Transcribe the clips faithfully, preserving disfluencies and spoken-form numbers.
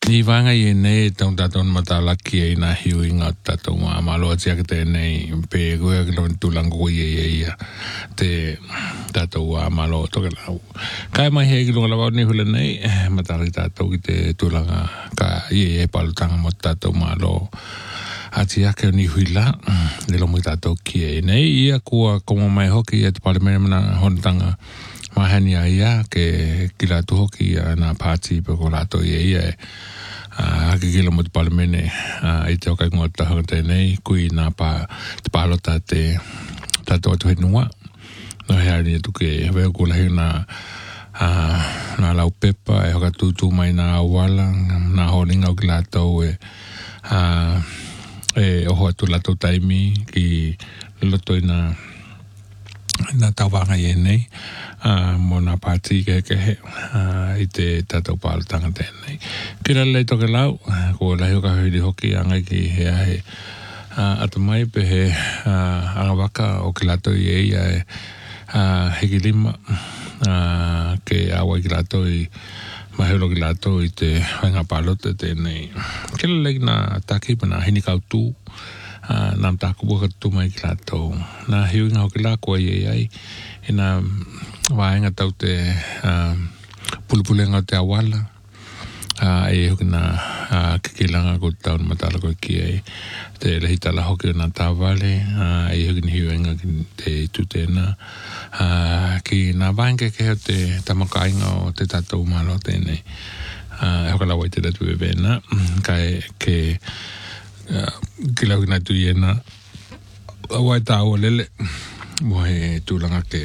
Ni vanga ye ne tong taton matala ki na hiwing at taton ma malo tia te nei pe go ya lo tulang go ye ye ya te tato wa malo to ka kai mai he lo la ni hule nei matala tato ki te tulanga ka ye ye pal tang mo tato malo atia ke ni huila le lo mo tato ki nei ia ko como mai hoki at pal me na hontanga mahani ia ke kila tu hoki na party pe ko la to ye ye a ke kila mo te palemene a i te okai ngota hanga nei kui nā pa te pahalota te tato atu he nua no hea ni atu ke weo kula he na a nā lau pepa e hoka tūtū mai nā awala nā horinga o ki lātou e a e oho atu lātou taimi ki loto i nā nā tauwanga i nei uh, mo nā pāti ke ke he uh, i te tātou pāla tanga tēnei. Kira lei toke lau, ko lai hoka hiri hoki angai ki hea he uh, atu mai pe he uh, anga waka o ki lato i eia e uh, heki lima uh, ke awa ki lato i mahelo ki lato i te whainga pālote tēnei. Kira lei nā taki pa nā hini kautu Uh, nam taku buka tu mai ki lato na hiu ngau ki la ko ye ai ina waenga tau te uh, pulupule ngau te awala uh, e hoki na uh, kikilanga ko tau na matala ko ki ai te lehita la hoki na tawale uh, e hoki ni hiu inga ki te tutena uh, ki na waenga ke heo te tamakainga o te tatou malo tēnei uh, hoka la wai te datu e vena kai ke Uh, kila kina tu iena awai tau lele mo he tūlanga ke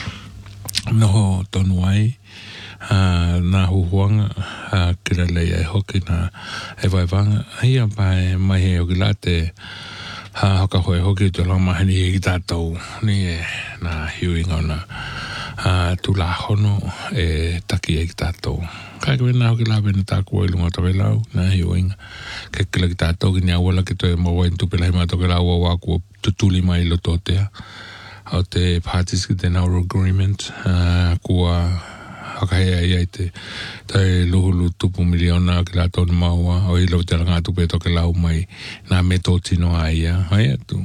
noho tonu ai uh, nā huhuanga uh, kila lei ai hoki na e vai vanga hia pai mai he hoki la te uh, hoka hoe hoki tu lang mahani e ki tātou ni e nā hiuinga o na uh, tūla hono e taki e ki tātou kai ke nā hoki la bena tā kua ilunga tawe lau nā hiuinga ke kila ki tātou ki ni awala ki toi mawa in tupe lahi mātou ke lau awa kua tutuli mai lo tōtea au te parties ki te Nauru Agreement uh, kua hakahea ia i te tai luhulu tupu miliona ki lātou na maua o ilo te langa tupe toke lau mai nā me tō tino a ia hai atu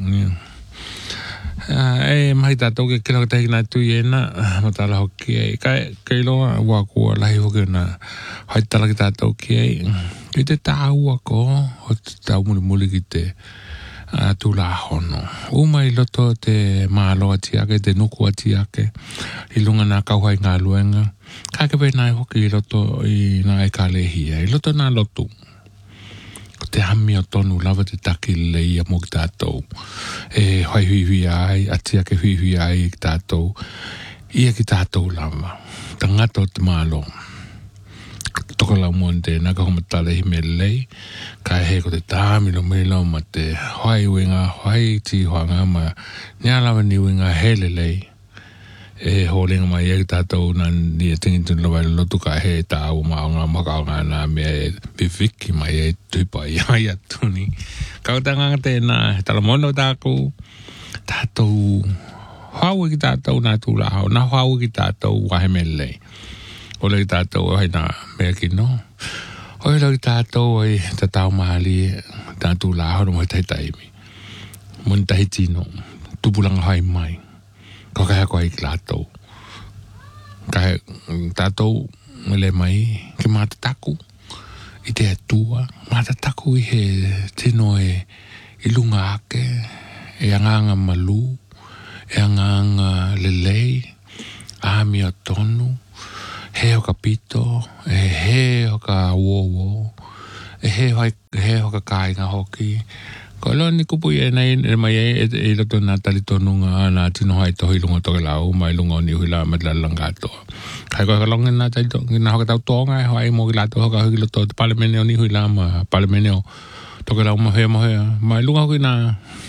Uh, e mahi tātou ke kira katahi nā tui e nā matala hoki e kai kai loa wā kua lahi hoki nā hai tala ki tātou ki e ki te tāua ko o te tāu muli muli ki te uh, tūla hono uma i loto te mālo ati ake te nuku ati ake i lunga nā kauhai ngā luenga kai ke pēnā i hoki i loto i nā e ka lehia i loto nā lotu te hami o tonu lava te taki lei a mo ki tātou. E hoi hui hui ai, atia ke hui hui ai ki tātou. Ia ki tātou lava. Tangata o te mālo. Toka lau monde, naka homa tale hi me lei. Kai he ko te tāmilo me lau ma te hoi winga, hoi ti hoanga ma nia lava ni winga hele lei. E holenga mai e tātou na ni e tingi tunu lawa lotu ka he tāu ma o ngā maka o ngā nā mea e biviki mai e tuipa i ai atuni. Kautanga tēnā, he tala mono tāku, tātou hau ki tātou nā tūla hau, nā hau ki tātou wahe me lei. Ole ki tātou hai nā mea ki no. Oi lo ki tātou ai ta tau mahali tā tūla hau no mai tai taimi. Mun tahi tino, tupulanga hai mai. Ko kaya ko ai ki lātou. Kaya tātou le mai ki māta taku. I te atua. Māta taku i he tino e i lunga ake. E anganga malu. E anganga lelei. Ami o tonu. He o ka pito. E he o ka wowo. E he o ka kāinga hoki. Ko lo ni kupu e nei e mai e e loto nā tali tonu ngā nā tino hai tohi lunga toke lau mai lunga ni hui la matla langato. Kai koe ka longa nā tali toki nā hoka tau tonga e hoa i mo ki lato hoka hui loto te palemene o ni hui la ma palemene o toke lau mahea mahea. Mai lunga hui nā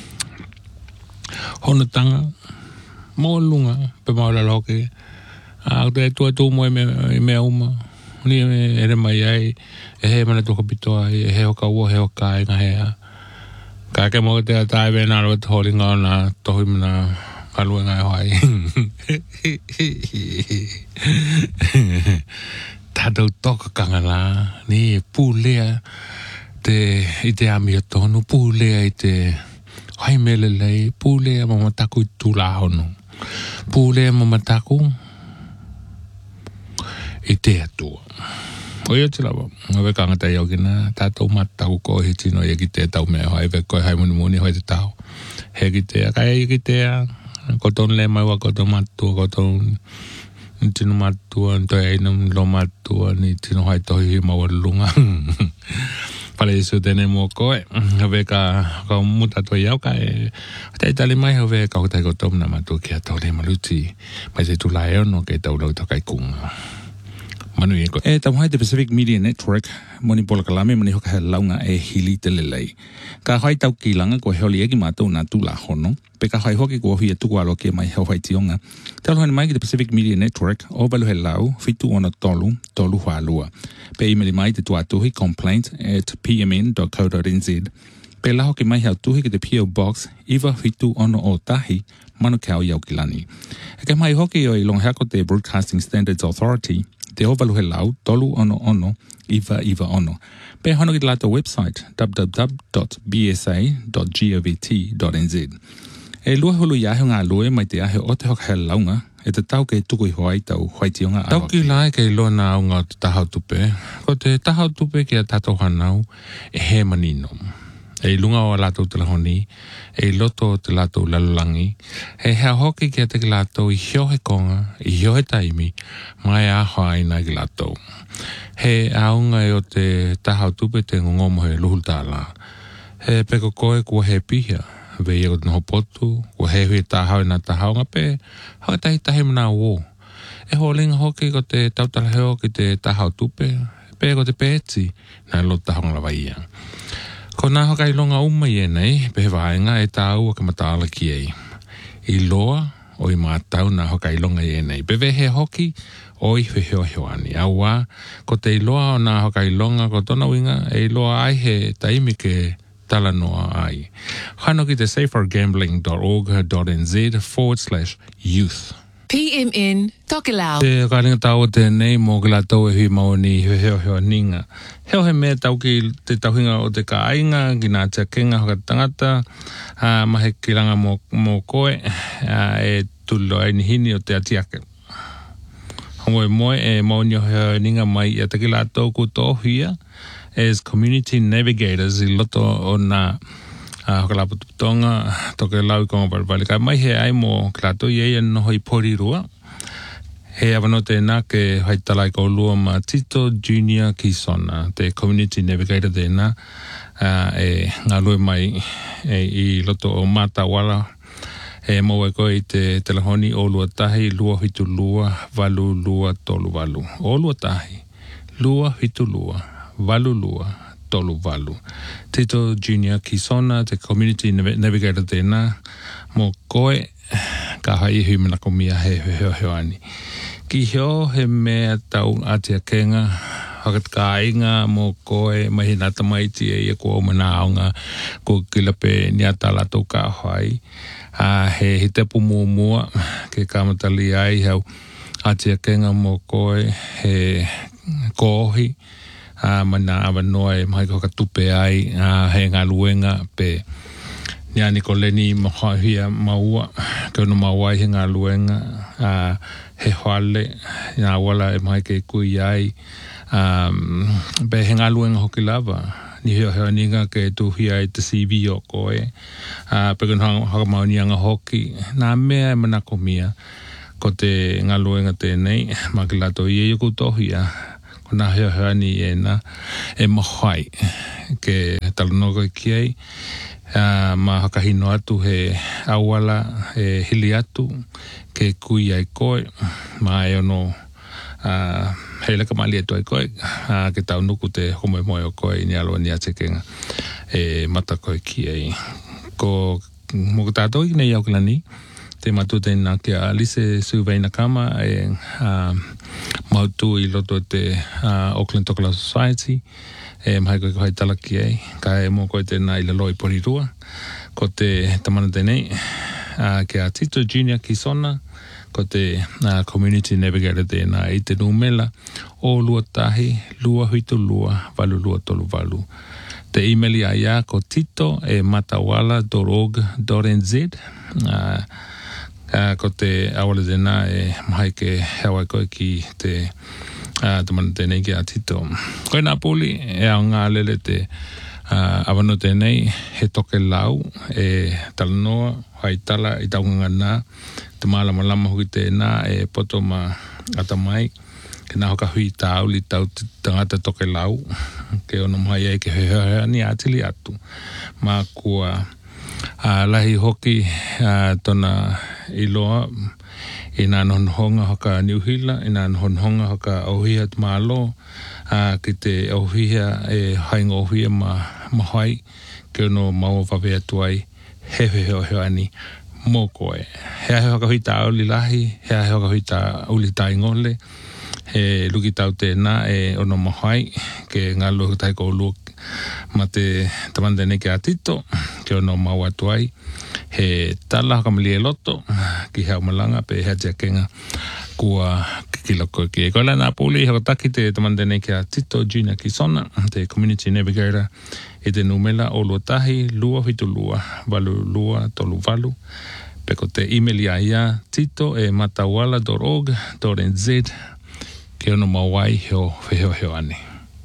honotanga mo lunga pe maula loke. A te tua tu mo e me uma. Ni e re mai ai e he mana toka pitoa e he hoka ua he hoka e ngā hea. Ka ke mo te atai vena ro te hori ngā nā tohi mana alue ngai hoai. tātou toka kangala, ni pūlea te i te ami o tonu, pūlea i te haimelelei, pūlea mamataku i tūla hono, pūlea mamataku i te atua. O ia te lawa, ngawe kangata iau kina, tātou mataku ko he tino i ki te tau mea hoi, ve koe hai muni muni hoi te tau. He ki te, kai i ki te, koton le mai wa koton matua, koton tino matua, toi ainam lo matua, ni tino hai tohi hi maua lunga. Pale isu tene mo koe, hawe ka, ka muta toi iau ka e, te itali mai hawe ka hotai kotom na matua ki a tau le maluti, mai te tulai ono ke tau lau takai kunga. Manu e ko. E tau hai te Pacific Media Network, moni pola kalame, moni hoka he launga e hili te lelei. Ka hai tau ki langa ko heoli eki mātou nā tūla hono, pe ka hai hoki ko hui e tuku alo ke mai heo hai tionga. Tau hoi mai ki te Pacific Media Network, o walu he lau, fitu ona tolu, tolu whalua. Pe imeli mai te tuatuhi complaint at p m n dot co dot n z. Pe la hoki mai heo tuhi ki te P O Box, iwa fitu ono o tahi, manu kau iau ki lani. E ke mai hoki o i long hako te Broadcasting Standards Authority, te ovalu he lau, tolu ono ono, iwa iwa ono. Pe hono ki te lato website, w w w dot b s a dot govt dot n z. E lua hulu i ahe ngā lue mai te ahe o te hoka he launga, e te tau ke tuku i hoai tau hoaitionga awa. Tau ki lai ke loa nā au ngā te tahau tupe. Ko te tahau tupe ki a tato hanau, e he manino. E lunga o lato te lahoni, e loto o te lato lalolangi, e hea hoki ki a te ki lato i hio he konga, i hio he taimi, mai a hoaina ki lato. He aunga e o te tahau tupe te ngongomo he luhultala. He peko koe kua he pihia, ve i o te nohopotu, kua he hui tahau i nā tahau ngā pe, hau tahi tahi mana o. E ho linga hoki ko te tautala heo ki te tahau tupe, pe ko te pēti, nā lo tahau ngā waia. Ko nā hoka i longa uma i e nei, pe he vaenga e tā ua ka mataala ki ei. I loa o i mātau nā hoka i longa i e nei. Pe he hoki o i whiheo heoani. Aua, ko te i loa o nā hoka i longa ko tona winga, e i loa ai he taimi ke tala noa ai. Whano ki te safer gambling dot org dot n z forward slash youth. P M N Tokelau. Te kāringa tau te nei mō ki la tau e hui maoni heo heo heo ninga. Heo he mea tau ki te tauhinga o te ka ainga, ki nā tia kenga hoka tangata, uh, mahe ki ranga mō, mō koe, uh, e tulo ai ni hini o te atiake. Hongo e moe e maoni o heo ninga mai i a te ki la tau ku tōhia as community navigators i loto o nā Uh, hoka la pututonga, toke lau i konga parapali. Ka mai he ai mō klato i eia noho i pori rua. He awano te nā ke hai talai ko lua ma Tito Junior Kisona, te community navigator te nā, uh, e ngā lue mai e, i loto o Mata Wala. E mau e koe i te telehoni o lua tahi, lua hitu lua, valu lua, tolu valu. O lua tahi, lua hitu lua, valu lua, tolu valu. Tito Junior Kisona, te community navigator tēnā, mō koe, ka hai hui mana komia he heo heo ani. Ki heo he mea tau atia kenga, hakat ka inga mō koe, mahi nata maiti e ia kua o mana aunga, ko kilape niata lato ka hai. Uh, he he tepu mua mua, ke kamatali ai hau atia kenga mō koe, he kohi, Uh, mana awa noa e mahi koka tupe ai, uh, he ngā luenga, pe niani ko leni mahahia maua, ke ono maua he ngā luenga, uh, he hoale, ngā wala e mahi ke kui ai, um, pe he ngā luenga hoki lava, ni heo heo ninga ke tuhi ai te C V o koe, uh, pe kano haka mauni anga hoki, nā mea e manako mia, ko te ngā luenga tēnei, makilato i e yoku tohia, nā heo heo ni e nā, e mahai, ke talanoga ki ei, uh, ma hakahino atu he awala, he hili atu, ke kui ai koe, ma e ono, uh, he leka mali atu ai koe, uh, ke tau nuku te homoe moe o koe, ni aloa ni atekenga, e mata koe ki ei. Ko, mo ka tātou i nei au kilani, te matu te nā ke a Lise Suveina Kama e uh, mautu i loto te uh, Auckland Tokelau Society e mahai koe kohai talaki ei ka e mō koe te nā i lalo i porirua ko te tamana tenei uh, ke a Tito Junior Kisona ko te uh, community navigator tēnā i te numela o lua tahi, lua huitu lua, valu lua tolu valu. Te email ia ia ko tito e matawala dot org dot n z. Uh, uh, ko te awala tēnā e mahai ke hewa koe ki te uh, tamana tēnei ki a tito. Koe nā puli e au ngā lele te uh, awano tēnei he toke lau e talanoa hai tala i taunga nā te malama lama hui tēnā e poto ma atamai ke nā hoka hui tāu li tau tangata toke lau ke ono mai e ke hea ni atili atu ma kua uh, lahi hoki uh, tona iloa i nā nonhonga hoka niuhila i nā nonhonga hoka auhia tu malo uh, ki te auhia e hainga auhia ma mahai ke ono mau whawea tuai he heo heo ani mō koe. Hea heo ka hui tā uli lahi, hea heo ka hui tā uli tā ingole, he luki tau tēnā e ono mahai, ke ngā luku tai kou luki, ma te tamande ne ke a tito, ke ono mau atuai, he tala haka mali e loto, ki hea malanga, pe hea tia kenga, kua kikiloko ki e koe nā pūli, haka taki te tamande ne ke a tito, Gina Kisona, te community navigator, e te numela o lua tahi, lua hitu lua, valu lua, tolu valu. Peko te email ia ia, tito e matawala dot org dot n z, ke ono mawai heo wheheo heo ane.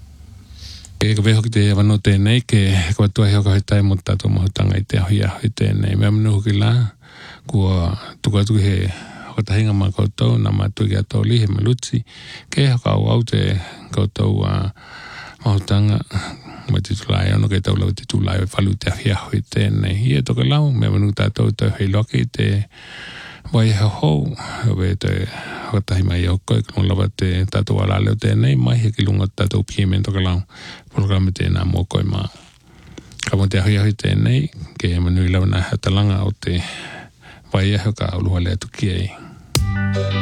E ka weho ki te wano tēnei, ke kua tua heo ka hoi tai mo tato mohutanga i te ahui ahui tēnei. Mea minu hoki la, kua tuku atu he hotahinga ma koutou, na matu ki ato li he malutsi, ke haka au au te koutou uh, mahutanga, mai te tulai ano kei taulau te tulai whalu te ahia hui tēnei. Ia toka lau, mea manu tātou te hei loki te wai hau hou, hawe te hotahi mai au koe, kong lawa te tātou ala leo tēnei, mai he ki lunga tātou piemen toka lau, programa tēnā mō koe mā. Ka mo te ahia hui tēnei, ke manu i lau nā hatalanga o te wai hau ka auluha lea tuki ei.